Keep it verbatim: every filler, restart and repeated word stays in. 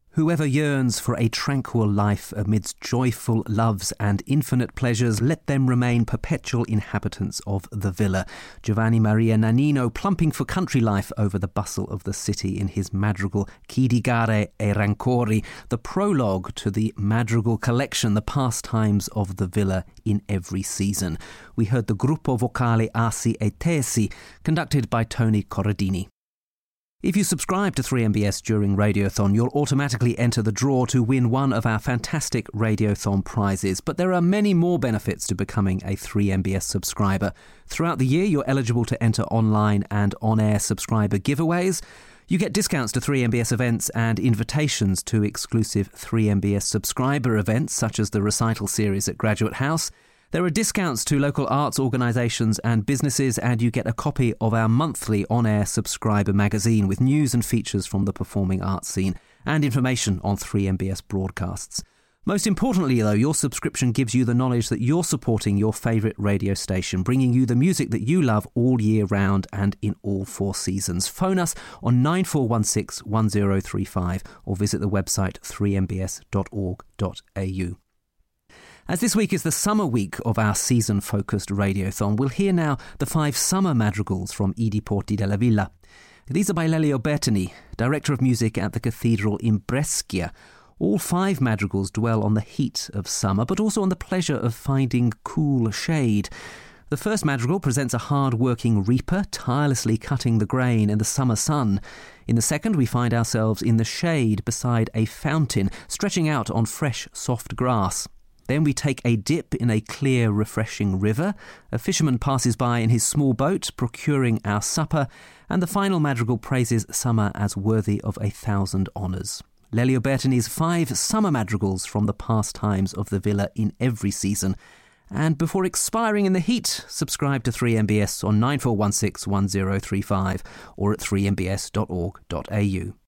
Whoever yearns for a tranquil life amidst joyful loves and infinite pleasures, let them remain perpetual inhabitants of the villa. Giovanni Maria Nannino plumping for country life over the bustle of the city in his madrigal Chi di gare e rancori, the prologue to the madrigal collection, the pastimes of the villa in every season. We heard the Gruppo Vocale Asi e Tesi, conducted by Tony Corradini. If you subscribe to three M B S during Radiothon, you'll automatically enter the draw to win one of our fantastic Radiothon prizes. But there are many more benefits to becoming a three M B S subscriber. Throughout the year, you're eligible to enter online and on-air subscriber giveaways. You get discounts to three M B S events and invitations to exclusive three M B S subscriber events, such as the recital series at Graduate House. There are discounts to local arts organisations and businesses, and you get a copy of our monthly on-air subscriber magazine with news and features from the performing arts scene and information on three M B S broadcasts. Most importantly, though, your subscription gives you the knowledge that you're supporting your favourite radio station, bringing you the music that you love all year round and in all four seasons. Phone us on nine four one six, one zero three five or visit the website three m b s dot org dot a u. As this week is the summer week of our season-focused Radiothon, we'll hear now the five summer madrigals from I Diporti della Villa. These are by Lelio Bertoni, Director of Music at the Cathedral in Brescia. All five madrigals dwell on the heat of summer, but also on the pleasure of finding cool shade. The first madrigal presents a hard-working reaper, tirelessly cutting the grain in the summer sun. In the second, we find ourselves in the shade beside a fountain, stretching out on fresh, soft grass. Then we take a dip in a clear, refreshing river. A fisherman passes by in his small boat, procuring our supper. And the final madrigal praises summer as worthy of a thousand honours. Lelio Bertoni's five summer madrigals from the pastimes of the villa in every season. And before expiring in the heat, subscribe to three M B S on nine four one six, one zero three five or at three m b s dot org dot a u.